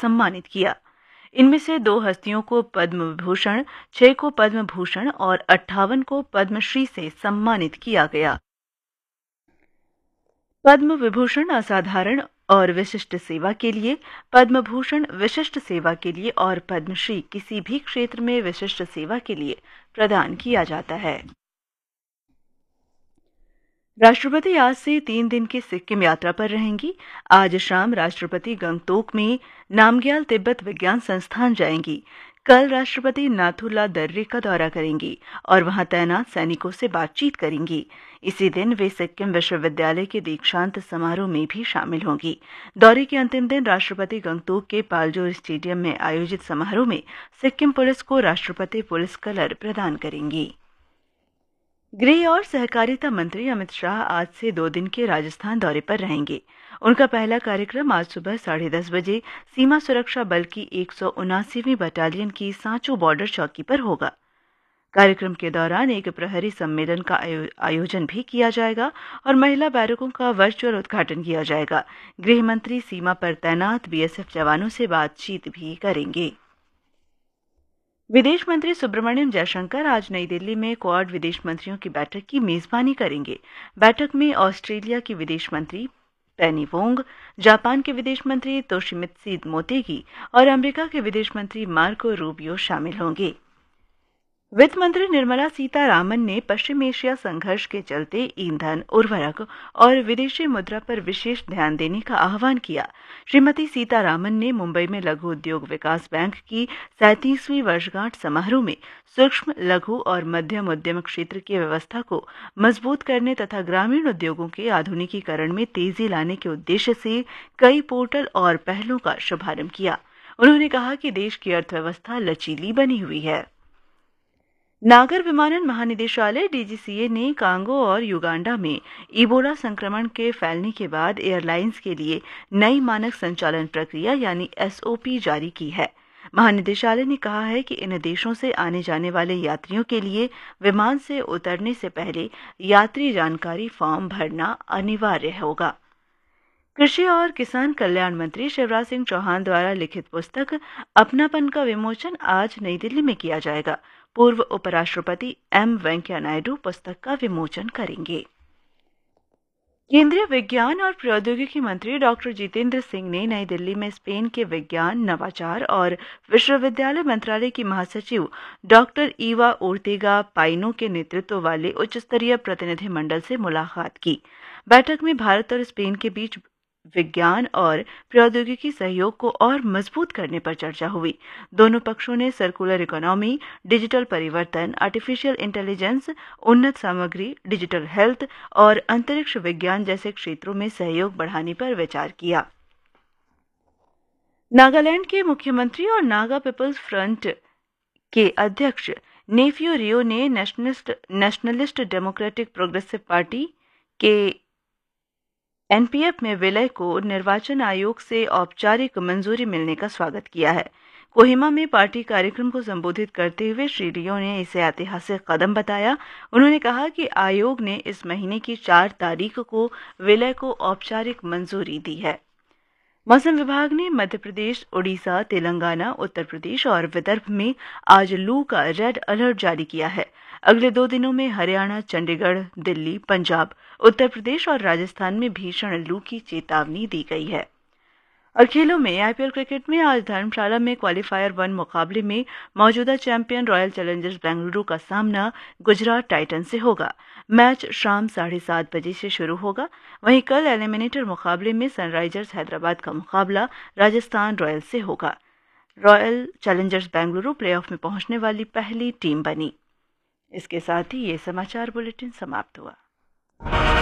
सम्मानित किया। इनमें से 2 हस्तियों को पद्म विभूषण, 6 को पद्म भूषण और 58 को पद्मश्री से सम्मानित किया गया। पद्म विभूषण असाधारण और विशिष्ट सेवा के लिए, पद्म भूषण विशिष्ट सेवा के लिए और पद्मश्री किसी भी क्षेत्र में विशिष्ट सेवा के लिए प्रदान किया जाता है। राष्ट्रपति आज से 3 दिन की सिक्किम यात्रा पर रहेंगी। आज शाम राष्ट्रपति गंगटोक में नामग्याल तिब्बत विज्ञान संस्थान जाएंगी। कल राष्ट्रपति नाथुला दर्रे का दौरा करेंगी और वहां तैनात सैनिकों से बातचीत करेंगी। इसी दिन वे सिक्किम विश्वविद्यालय के दीक्षांत समारोह में भी शामिल होंगी। दौरे के अंतिम दिन राष्ट्रपति गंगटोक के पालजोर स्टेडियम में आयोजित समारोह में सिक्किम पुलिस को राष्ट्रपति पुलिस कलर प्रदान करेंगी। गृह और सहकारिता मंत्री अमित शाह आज से 2 दिन के राजस्थान दौरे पर रहेंगे। उनका पहला कार्यक्रम आज सुबह 10:30 बजे सीमा सुरक्षा बल की 179वीं बटालियन की सांचो बॉर्डर चौकी पर होगा। कार्यक्रम के दौरान एक प्रहरी सम्मेलन का आयोजन भी किया जाएगा और महिला बैरकों का वर्चुअल उद्घाटन किया जाएगा। गृह मंत्री सीमा पर तैनात बीएसएफ जवानों से बातचीत भी करेंगे। विदेश मंत्री सुब्रमण्यम जयशंकर आज नई दिल्ली में क्वाड विदेश मंत्रियों की बैठक की मेजबानी करेंगे। बैठक में ऑस्ट्रेलिया की विदेश मंत्री पेनी वोंग, जापान के विदेश मंत्री तोशिमित्सु मोटेगी और अमेरिका के विदेश मंत्री मार्को रूबियो शामिल होंगे। वित्त मंत्री निर्मला सीतारामन ने पश्चिम एशिया संघर्ष के चलते ईंधन, उर्वरक और विदेशी मुद्रा पर विशेष ध्यान देने का आह्वान किया। श्रीमती सीतारामन ने मुंबई में लघु उद्योग विकास बैंक की 37वीं वर्षगांठ समारोह में सूक्ष्म, लघु और मध्यम उद्यम क्षेत्र की व्यवस्था को मजबूत करने तथा ग्रामीण उद्योगों के आधुनिकीकरण में तेजी लाने के उद्देश्य से कई पोर्टल और पहलों का शुभारंभ किया। उन्होंने कहा कि देश की अर्थव्यवस्था लचीली बनी हुई है। नागर विमानन महानिदेशालय डीजीसीए ने कांगो और युगांडा में इबोला संक्रमण के फैलने के बाद एयरलाइंस के लिए नई मानक संचालन प्रक्रिया यानी एसओपी जारी की है। महानिदेशालय ने कहा है कि इन देशों से आने जाने वाले यात्रियों के लिए विमान से उतरने से पहले यात्री जानकारी फॉर्म भरना अनिवार्य होगा। कृषि और किसान कल्याण मंत्री शिवराज सिंह चौहान द्वारा लिखित पुस्तक अपनापन का विमोचन आज नई दिल्ली में किया जाएगा। पूर्व उपराष्ट्रपति एम वेंकैया नायडू पुस्तक का विमोचन करेंगे। केंद्रीय विज्ञान और प्रौद्योगिकी मंत्री डॉक्टर जितेंद्र सिंह ने नई दिल्ली में स्पेन के विज्ञान, नवाचार और विश्वविद्यालय मंत्रालय की महासचिव डॉक्टर ईवा ओर्तेगा पाइनो के नेतृत्व वाले उच्च स्तरीय प्रतिनिधिमंडल से मुलाकात की। बैठक में भारत और स्पेन के बीच विज्ञान और प्रौद्योगिकी सहयोग को और मजबूत करने पर चर्चा हुई। दोनों पक्षों ने सर्कुलर इकोनॉमी, डिजिटल परिवर्तन, आर्टिफिशियल इंटेलिजेंस, उन्नत सामग्री, डिजिटल हेल्थ और अंतरिक्ष विज्ञान जैसे क्षेत्रों में सहयोग बढ़ाने पर विचार किया। नागालैंड के मुख्यमंत्री और नागा पीपल्स फ्रंट के अध्यक्ष नेफ्यू रियो ने नेशनलिस्ट डेमोक्रेटिक प्रोग्रेसिव पार्टी के एनपीएफ में विलय को निर्वाचन आयोग से औपचारिक मंजूरी मिलने का स्वागत किया है। कोहिमा में पार्टी कार्यक्रम को संबोधित करते हुए श्री रियो ने इसे ऐतिहासिक कदम बताया। उन्होंने कहा कि आयोग ने इस महीने की 4 तारीख को विलय को औपचारिक मंजूरी दी है। मौसम विभाग ने मध्य प्रदेश, उड़ीसा, तेलंगाना, उत्तर प्रदेश और विदर्भ में आज लू का रेड अलर्ट जारी किया है। अगले 2 दिनों में हरियाणा, चंडीगढ़, दिल्ली, पंजाब, उत्तर प्रदेश और राजस्थान में भीषण लू की चेतावनी दी गई है। और खेलों में आईपीएल क्रिकेट में आज धर्मशाला में क्वालीफायर 1 मुकाबले में मौजूदा चैंपियन रॉयल चैलेंजर्स बेंगलुरु का सामना गुजरात टाइटंस से होगा। मैच शाम 7:30 बजे से शुरू होगा। वहीं कल एलिमिनेटर मुकाबले में सनराइजर्स हैदराबाद का मुकाबला राजस्थान रॉयल्स से होगा। रॉयल चैलेंजर्स बेंगलुरु प्लेऑफ में पहुंचने वाली पहली टीम बनी। इसके साथ ही ये समाचार बुलेटिन समाप्त हुआ।